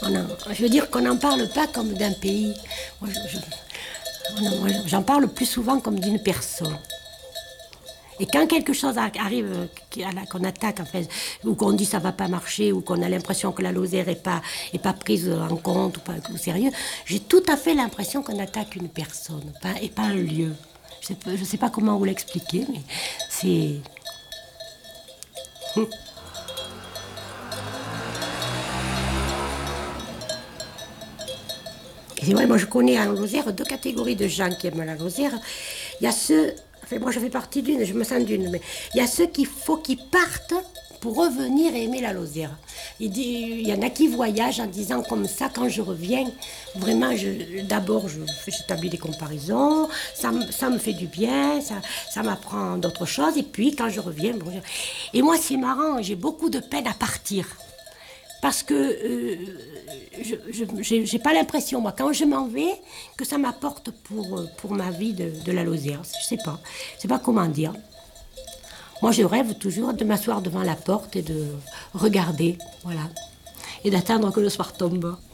Je veux dire qu'on n'en parle pas comme d'un pays. Moi, j'en parle plus souvent comme d'une personne. Et quand quelque chose arrive, qu'on attaque, en fait, ou qu'on dit ça va pas marcher, ou qu'on a l'impression que la Lozère est pas prise en compte ou pas au sérieux, j'ai tout à fait l'impression qu'on attaque une personne, et pas un lieu. Je sais pas comment vous l'expliquer, mais c'est... Et c'est vrai, moi je connais en Lozère deux catégories de gens qui aiment la Lozère. Il y a ceux, enfin moi je fais partie d'une, je me sens d'une, mais il y a ceux qu'il faut qu'ils partent pour revenir et aimer la Lozère. Il y en a qui voyagent en disant comme ça, quand je reviens, vraiment, d'abord j'établis des comparaisons, ça me fait du bien, ça m'apprend d'autres choses, et puis quand je reviens, bon, et moi c'est marrant, j'ai beaucoup de peine à partir. Parce que je n'ai pas l'impression, moi, quand je m'en vais, que ça m'apporte pour ma vie de la Lozère. Je sais pas comment dire. Moi, je rêve toujours de m'asseoir devant la porte et de regarder, voilà. Et d'attendre que le soir tombe.